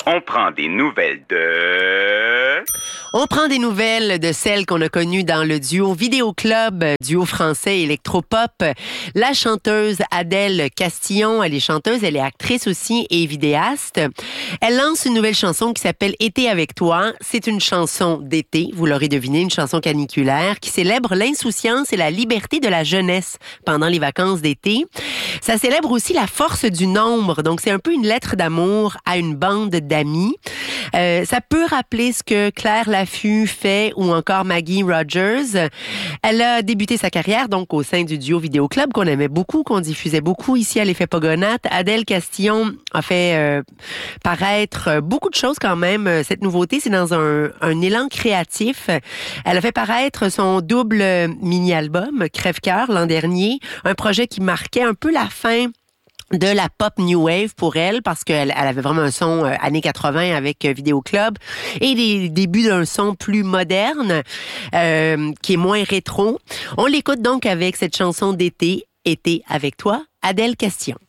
On prend des nouvelles de... On prend des nouvelles de celles qu'on a connues dans le duo Vidéo Club, duo français électropop. La chanteuse Adèle Castillon, elle est chanteuse, elle est actrice aussi et vidéaste. Elle lance une nouvelle chanson qui s'appelle « Été avec toi ». C'est une chanson d'été, vous l'aurez deviné, une chanson caniculaire qui célèbre l'insouciance et la liberté de la jeunesse pendant les vacances d'été. Ça célèbre aussi la force du nombre, donc c'est un peu une lettre d'amour à une bande d'amis. Ça peut rappeler ce que Claire Laffut fait ou encore Maggie Rogers. Elle a débuté sa carrière donc au sein du duo Vidéo Club qu'on aimait beaucoup, qu'on diffusait beaucoup ici à l'Effet Pogonat. Adèle Castillon a fait paraître beaucoup de choses quand même. Cette nouveauté, c'est dans un élan créatif. Elle a fait paraître son double mini-album Crève-cœur l'an dernier, un projet qui marquait un peu la fin de la pop new wave pour elle parce qu'elle avait vraiment un son années 80 avec Vidéo Club et des débuts d'un son plus moderne qui est moins rétro. On l'écoute donc avec cette chanson d'été, Été avec toi, Adèle Castillon.